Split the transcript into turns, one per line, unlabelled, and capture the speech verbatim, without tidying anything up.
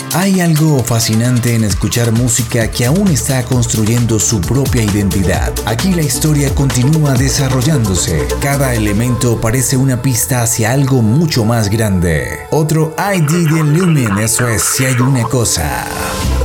Hay algo fascinante en escuchar música que aún está construyendo su propia identidad. Aquí la historia continúa desarrollándose. Cada elemento parece una pista hacia algo mucho más grande. Otro I D de Lumen, eso es, si hay una cosa.